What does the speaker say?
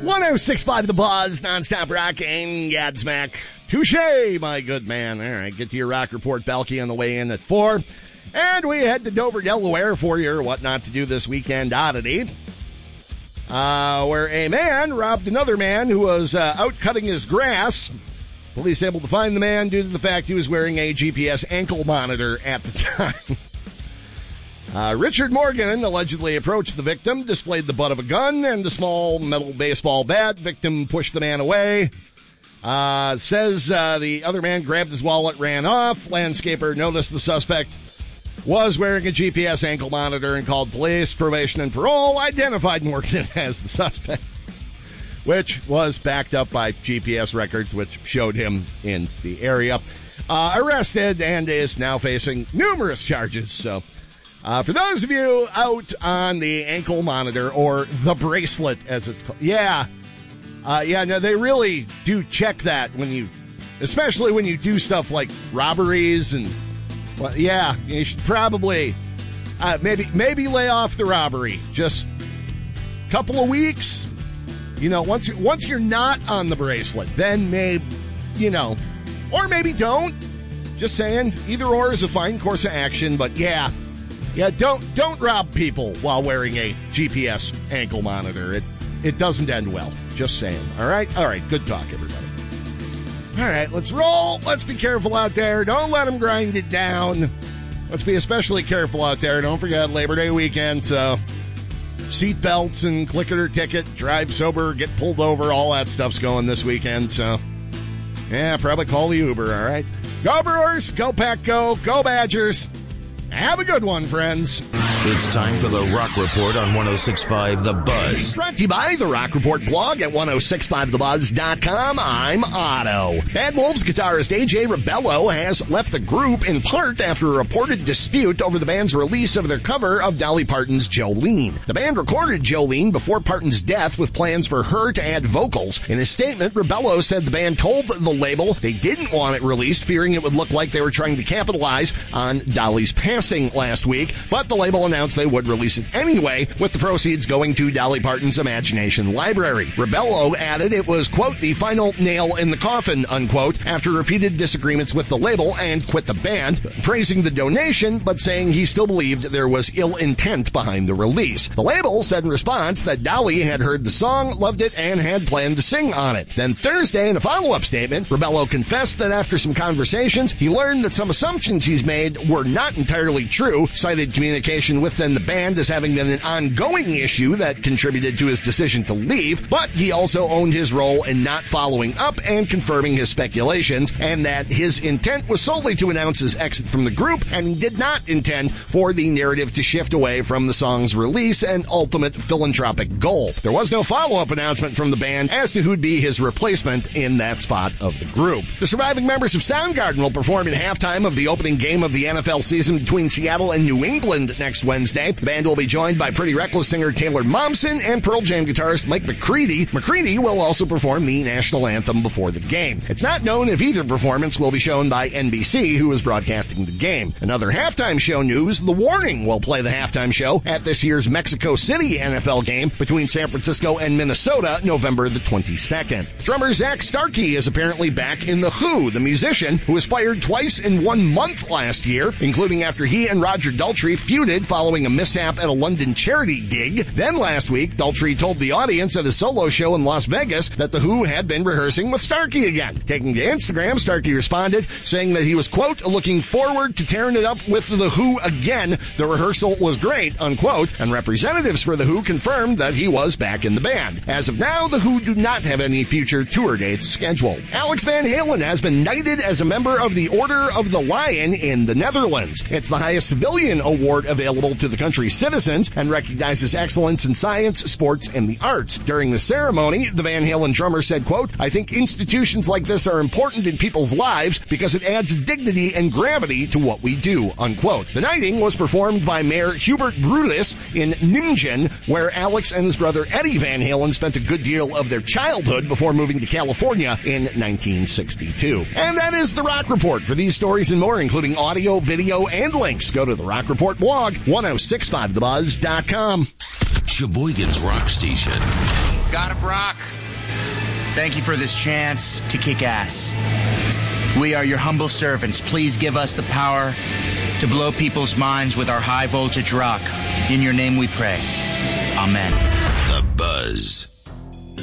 106.5 The Buzz, nonstop rocking, Godsmack. Touche, my good man. All right, get to your rock report, Balky, on the way in at 4. And we head to Dover, Delaware for your What Not to Do This Weekend oddity. Where a man robbed another man who was out cutting his grass. Police able to find the man due to the fact he was wearing a GPS ankle monitor at the time. Richard Morgan allegedly approached the victim, displayed the butt of a gun and a small metal baseball bat. Victim pushed the man away. Says the other man grabbed his wallet, ran off. Landscaper noticed the suspect was wearing a GPS ankle monitor and called police. Probation and parole identified Morgan as the suspect, which was backed up by GPS records, which showed him in the area. Arrested and is now facing numerous charges. So, for those of you out on the ankle monitor or the bracelet, as it's called, no, they really do check that especially when you do stuff like robberies and, well, yeah, you should probably maybe lay off the robbery. Just a couple of weeks. Once you're not on the bracelet, then maybe, or maybe don't. Just saying, either or is a fine course of action, but yeah, don't rob people while wearing a GPS ankle monitor. It doesn't end well. Just saying. All right, good talk, everybody. All right, let's roll. Let's be careful out there. Don't let them grind it down. Let's be especially careful out there. Don't forget Labor Day weekend, so seat belts and click it or ticket, drive sober, get pulled over, all that stuff's going this weekend, so yeah, probably call the Uber, all right? Go Brewers, go Pack, go Badgers. Have a good one, friends. It's time for the Rock Report on 106.5 The Buzz. Brought to you by the Rock Report blog at 1065thebuzz.com. I'm Otto. Bad Wolves guitarist AJ Rebello has left the group in part after a reported dispute over the band's release of their cover of Dolly Parton's Jolene. The band recorded Jolene before Parton's death with plans for her to add vocals. In his statement, Rebello said the band told the label they didn't want it released, fearing it would look like they were trying to capitalize on Dolly's passing last week, but the label announced they would release it anyway, with the proceeds going to Dolly Parton's Imagination Library. Rebello added it was, quote, the final nail in the coffin, unquote, after repeated disagreements with the label, and quit the band, praising the donation, but saying he still believed there was ill intent behind the release. The label said in response that Dolly had heard the song, loved it, and had planned to sing on it. Then Thursday, in a follow-up statement, Rebello confessed that after some conversations, he learned that some assumptions he's made were not entirely true, cited communication within the band as having been an ongoing issue that contributed to his decision to leave, but he also owned his role in not following up and confirming his speculations, and that his intent was solely to announce his exit from the group, and he did not intend for the narrative to shift away from the song's release and ultimate philanthropic goal. There was no follow-up announcement from the band as to who'd be his replacement in that spot of the group. The surviving members of Soundgarden will perform at halftime of the opening game of the NFL season between Seattle and New England next Wednesday. The band will be joined by Pretty Reckless singer Taylor Momsen and Pearl Jam guitarist Mike McCready. McCready will also perform the national anthem before the game. It's not known if either performance will be shown by NBC, who is broadcasting the game. Another halftime show news, The Warning will play the halftime show at this year's Mexico City NFL game between San Francisco and Minnesota, November the 22nd. Drummer Zach Starkey is apparently back in The Who. The musician, who was fired twice in 1 month last year, including after he and Roger Daltrey feuded following a mishap at a London charity gig. Then last week, Daltrey told the audience at a solo show in Las Vegas that The Who had been rehearsing with Starkey again. Taking to Instagram, Starkey responded, saying that he was, quote, looking forward to tearing it up with The Who again. The rehearsal was great, unquote, and representatives for The Who confirmed that he was back in the band. As of now, The Who do not have any future tour dates scheduled. Alex Van Halen has been knighted as a member of the Order of the Lion in the Netherlands. It's the highest civilian award available to the country's citizens and recognizes excellence in science, sports, and the arts. During the ceremony, the Van Halen drummer said, quote, I think institutions like this are important in people's lives because it adds dignity and gravity to what we do, unquote. The knighting was performed by Mayor Hubert Brulis in Nijmegen, where Alex and his brother Eddie Van Halen spent a good deal of their childhood before moving to California in 1962. And that is the Rock Report. For these stories and more, including audio, video, and links, go to the Rock Report blog, 1065thebuzz.com. Sheboygan's Rock Station. God of Rock. Thank you for this chance to kick ass. We are your humble servants. Please give us the power to blow people's minds with our high voltage rock. In your name we pray. Amen. The Buzz.